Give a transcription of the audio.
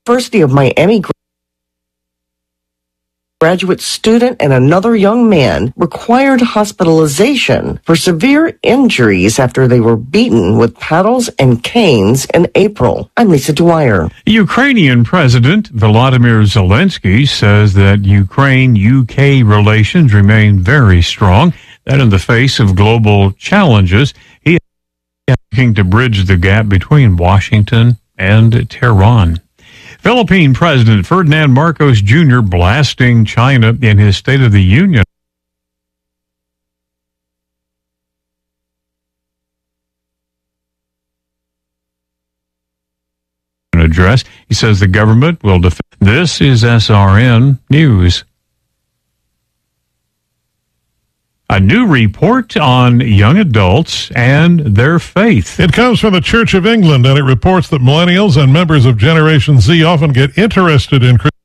University of Miami graduate student and another young man required hospitalization for severe injuries after they were beaten with paddles and canes in April. I'm Lisa Dwyer. Ukrainian President Volodymyr Zelensky says that Ukraine-UK relations remain very strong. That in the face of global challenges, he is looking to bridge the gap between Washington and Tehran. Philippine President Ferdinand Marcos Jr. blasting China in his State of the Union address. He says the government will defend. This is SRN News. A new report on young adults and their faith. It comes from the Church of England, and it reports that millennials and members of Generation Z often get interested in